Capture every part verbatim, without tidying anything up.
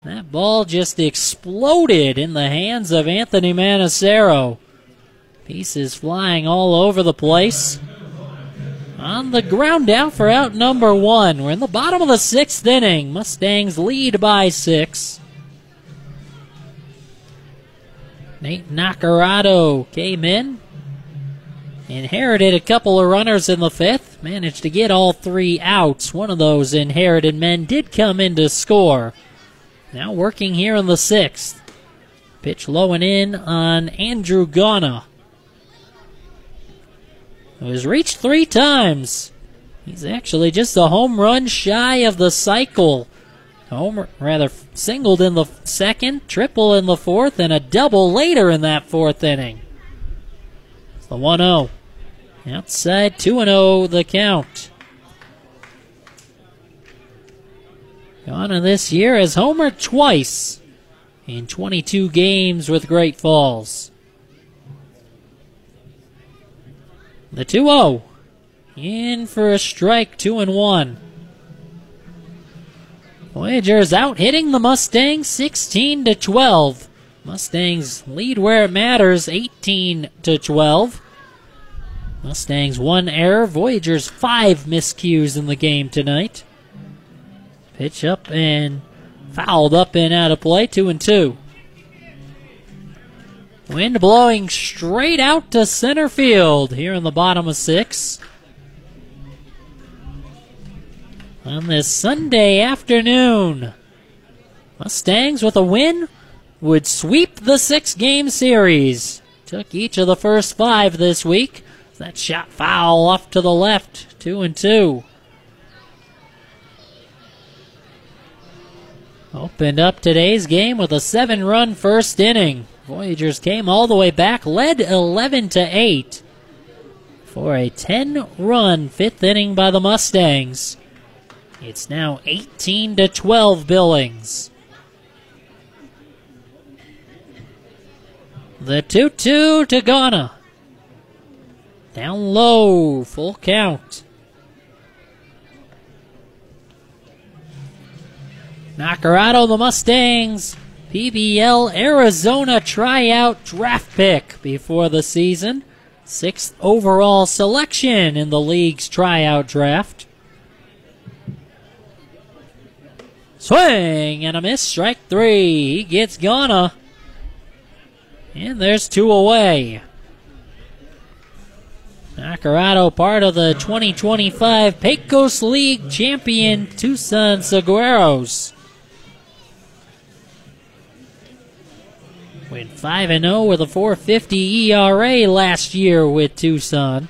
That ball just exploded in the hands of Anthony Manacero. Pieces flying all over the place. On the ground out for out number one. We're in the bottom of the sixth inning. Mustangs lead by six. Nate Nacarado came in. Inherited a couple of runners in the fifth. Managed to get all three outs. One of those inherited men did come in to score. Now working here in the sixth. Pitch low and in on Andrew Ghana. It was reached three times. He's actually just a home run shy of the cycle. Home, rather, singled in the second, triple in the fourth, and a double later in that fourth inning. It's the one oh. Outside two and oh the count. Ghana this year has homered twice in twenty-two games with Great Falls. The two oh. In for a strike, two and one. Voyagers out hitting the Mustangs sixteen to twelve. Mustangs lead where it matters, eighteen to twelve. Mustangs one error, Voyagers five miscues in the game tonight. Pitch up and fouled up and out of play, two and two. Wind blowing straight out to center field here in the bottom of six. On this Sunday afternoon, Mustangs with a win would sweep the six-game series. Took each of the first five this week. That shot foul off to the left, two and two. Opened up today's game with a seven-run first inning. Voyagers came all the way back, led eleven to eight for a ten-run fifth inning by the Mustangs. It's now eighteen to twelve Billings. The two two to Ghana. Down low, full count. Nacarado, the Mustangs, P B L Arizona tryout draft pick before the season. Sixth overall selection in the league's tryout draft. Swing and a miss, strike three. He gets Ghana. And there's two away. Nacarado, part of the twenty twenty-five Pecos League champion Tucson Saguaros. Went five and oh with a four fifty E R A last year with Tucson.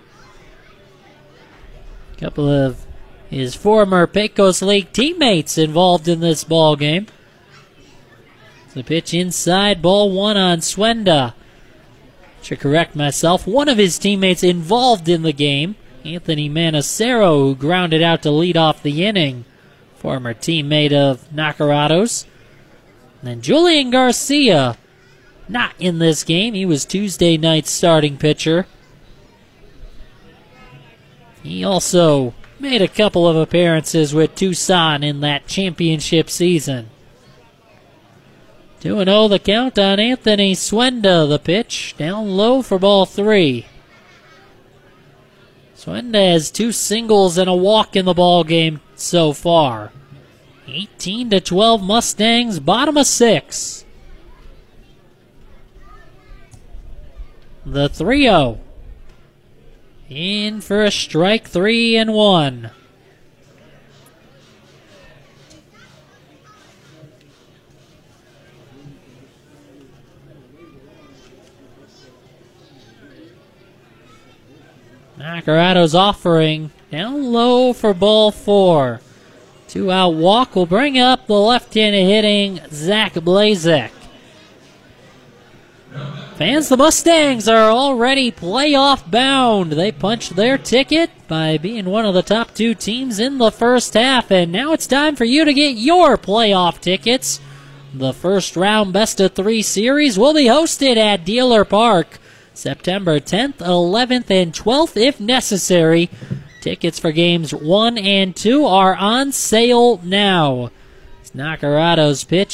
A couple of his former Pecos League teammates involved in this ball game. The pitch inside, ball one on Swenda. Should correct myself. One of his teammates involved in the game, Anthony Manacero, who grounded out to lead off the inning. Former teammate of Nacarado's. And then Julian Garcia, not in this game. He was Tuesday night's starting pitcher. He also made a couple of appearances with Tucson in that championship season. two and oh the count on Anthony Swenda. The pitch down low for ball three. Swenda has two singles and a walk in the ball game so far. eighteen to twelve Mustangs, bottom of six. The three oh. In for a strike, three and one. Nacarado's offering down low for ball four. Two out walk will bring up the left-handed hitting Zach Blazek. Fans, the Mustangs are already playoff bound. They punched their ticket by being one of the top two teams in the first half, and now it's time for you to get your playoff tickets. The first round best of three series will be hosted at Dealer Park September tenth, eleventh, and twelfth if necessary. Tickets for games one and two are on sale now. Nacarato's pitch